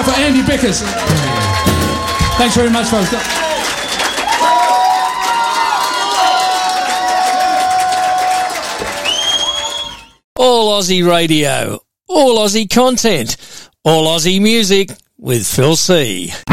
up for Andy Bickers. Thanks very much, folks. All Aussie radio, all Aussie content, all Aussie music with Phil C.